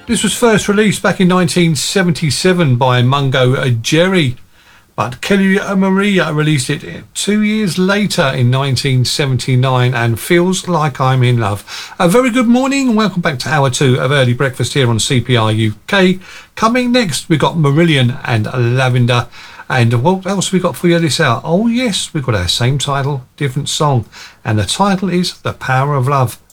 This was first released back in 1977 by Mungo Jerry, but Kelly Maria released it 2 years later in 1979 and Feels Like I'm in Love. A very good morning and welcome back to hour 2 of Early Breakfast here on CPR UK. Coming next, we've got Marillion and Lavender. And what else have we got for you this hour? Oh yes, we've got our same title, different song. And the title is The Power of Love.